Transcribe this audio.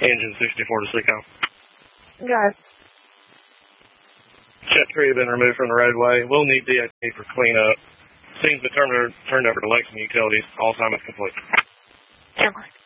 Engine 64 to Seco. Got it. Check tree has been removed from the roadway. We'll need DOT for cleanup. Scene's been turned over to Lexington Utilities. All assignments complete. Okay.